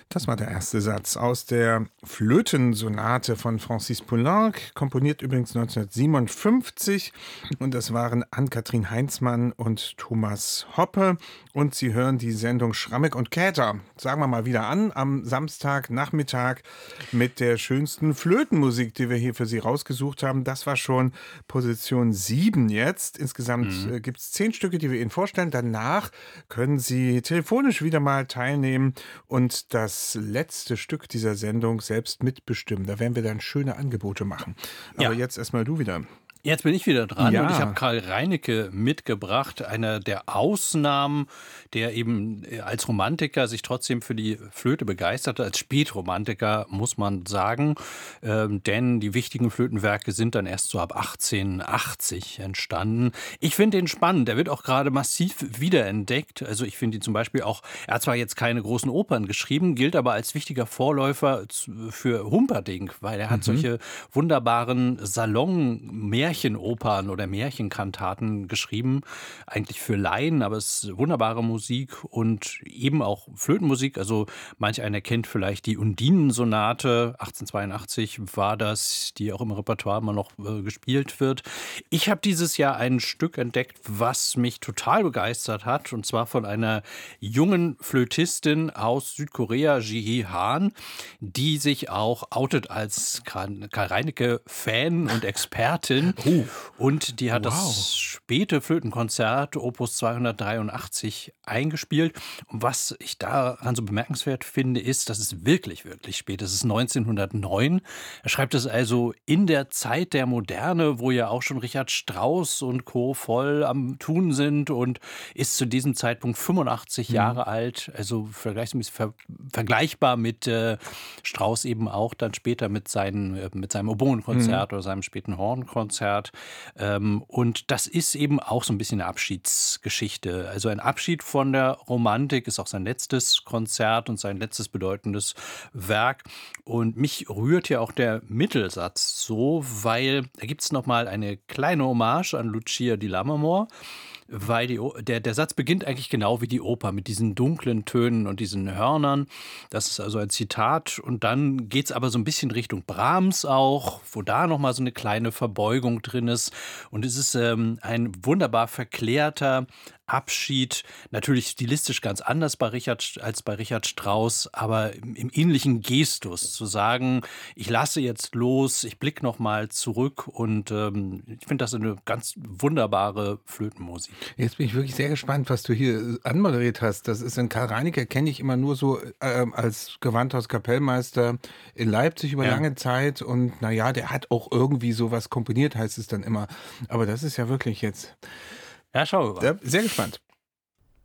Das war der erste Satz aus der Flötensonate von Francis Poulenc, komponiert übrigens 1957. Und das waren Ann-Kathrin Heinzmann und Thomas Hoppe. Und Sie hören die Sendung Schrammeck und Käther, sagen wir mal wieder an, am Samstagnachmittag mit der schönsten Flötenmusik, die wir hier für Sie rausgesucht haben. Das war schon Position 7 jetzt. Insgesamt gibt es 10 Stücke, die wir Ihnen vorstellen. Danach können Sie telefonisch wieder mal teilnehmen und das letzte Stück dieser Sendung selbst mitbestimmen. Da werden wir dann schöne Angebote machen. Aber jetzt erstmal du wieder. Jetzt bin ich wieder dran Ja. und ich habe Karl Reinecke mitgebracht, einer der Ausnahmen, der eben als Romantiker sich trotzdem für die Flöte begeisterte, als Spätromantiker muss man sagen, denn die wichtigen Flötenwerke sind dann erst so ab 1880 entstanden. Ich finde ihn spannend, er wird auch gerade massiv wiederentdeckt, also ich finde ihn zum Beispiel auch, er hat zwar jetzt keine großen Opern geschrieben, gilt aber als wichtiger Vorläufer für Humperdinck, weil er hat solche wunderbaren Märchenopern oder Märchenkantaten geschrieben, eigentlich für Laien, aber es ist wunderbare Musik und eben auch Flötenmusik. Also manch einer kennt vielleicht die Undinen-Sonate, 1882 war das, die auch im Repertoire immer noch gespielt wird. Ich habe dieses Jahr ein Stück entdeckt, was mich total begeistert hat, und zwar von einer jungen Flötistin aus Südkorea, Ji-hee Han, die sich auch outet als Karl Reinecke-Fan und Expertin. Und die hat das späte Flötenkonzert Opus 283 eingespielt. Und was ich daran so bemerkenswert finde, ist, dass es wirklich, wirklich spät ist. Es ist 1909. Er schreibt es also in der Zeit der Moderne, wo ja auch schon Richard Strauss und Co. voll am Tun sind, und ist zu diesem Zeitpunkt 85 Jahre alt. Also vergleichbar mit Strauss eben auch dann später mit seinem Oboenkonzert oder seinem späten Hornkonzert. Und das ist eben auch so ein bisschen eine Abschiedsgeschichte. Also ein Abschied von der Romantik ist auch sein letztes Konzert und sein letztes bedeutendes Werk. Und mich rührt ja auch der Mittelsatz so, weil da gibt es nochmal eine kleine Hommage an Lucia di Lammermoor. Weil der Satz beginnt eigentlich genau wie die Oper, mit diesen dunklen Tönen und diesen Hörnern. Das ist also ein Zitat. Und dann geht es aber so ein bisschen Richtung Brahms auch, wo da nochmal so eine kleine Verbeugung drin ist. Und es ist ein wunderbar verklärter Abschied, natürlich stilistisch ganz anders als bei Richard Strauss, aber im ähnlichen Gestus, zu sagen, ich lasse jetzt los, ich blicke nochmal zurück, und ich finde das eine ganz wunderbare Flötenmusik. Jetzt bin ich wirklich sehr gespannt, was du hier anmoderiert hast. Das ist in Karl Reinecke, kenne ich immer nur so als Gewandhauskapellmeister in Leipzig über lange Zeit, und naja, der hat auch irgendwie sowas komponiert, heißt es dann immer. Aber das ist ja wirklich jetzt... Ja, schau mal. Sehr gespannt.